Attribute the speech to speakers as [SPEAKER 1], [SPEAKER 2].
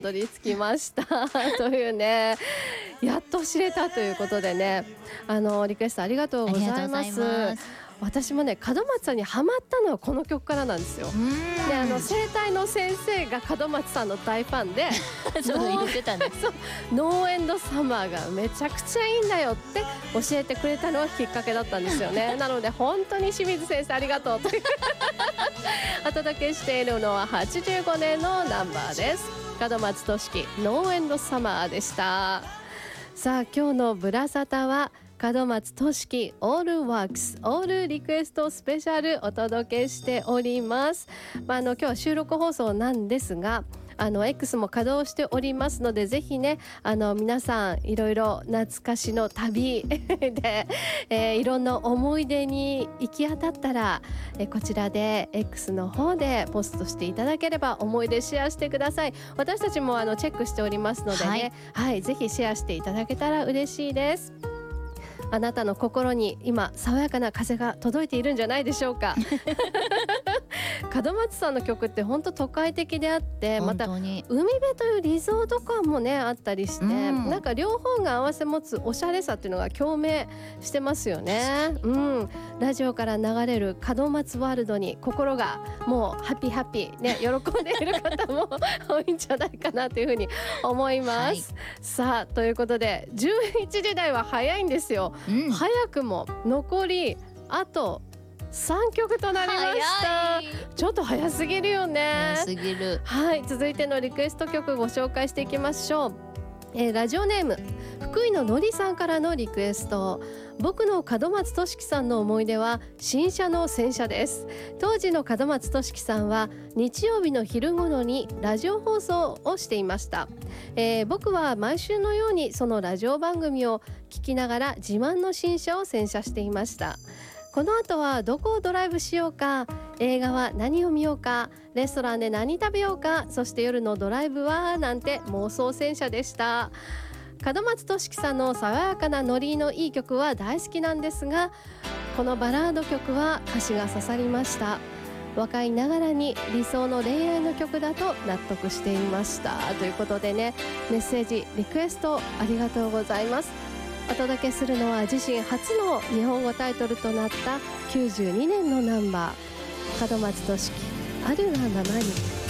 [SPEAKER 1] たどり着きましたというね、やっと知れたということでね、リクエストありがとうございます。私もね、門松さんにハマったのはこの曲からなんですよ。で、声帯の先生が門松さんの大ファンで
[SPEAKER 2] そう言ってたね。
[SPEAKER 1] そうノーエンドサマーがめちゃくちゃいいんだよって教えてくれたのはきっかけだったんですよね。なので本当に清水先生ありがとうとお届けしているのは85年のナンバーです。門松俊樹ノーエンドサマーでした。さあ今日のブラサタは門松俊樹オールワークスオールリクエストスペシャルお届けしております。今日は収録放送なんですがX も稼働しておりますので、ぜひね皆さんいろいろ懐かしの旅で、いろんな思い出に行き当たったら、こちらで X の方でポストしていただければ思い出シェアしてください。私たちもチェックしておりますのでね、ぜひシェアしていただけたら嬉しいです。あなたの心に今爽やかな風が届いているんじゃないでしょうか門松さんの曲って本当都会的であって、また海辺というリゾート感もねあったりして、なんか両方が併せ持つおしゃれさっていうのが共鳴してますよね。ラジオから流れる門松ワールドに心がもうハッピーね喜んでいる方も多いんじゃないかなというふうに思います、さあということで11時台は早いんですよ。早くも残りあと3曲となりました。ちょっと早すぎるよね。
[SPEAKER 2] 早すぎる。
[SPEAKER 1] 続いてのリクエスト曲ご紹介していきましょう。ラジオネーム福井ののりさんからのリクエスト。僕の門松俊樹さんの思い出は新車の洗車です。当時の門松俊樹さんは日曜日の昼頃にラジオ放送をしていました。僕は毎週のようにそのラジオ番組を聞きながら自慢の新車を洗車していました。この後はどこをドライブしようか、映画は何を見ようか、レストランで何食べようか、そして夜のドライブはなんて妄想洗車でした。門松俊樹さんの爽やかなノリのいい曲は大好きなんですが、このバラード曲は歌詞が刺さりました。若いながらに理想の恋愛の曲だと納得していましたということでね、メッセージリクエストありがとうございます。お届けするのは自身初の日本語タイトルとなった92年のナンバー、門松俊樹あるがままに。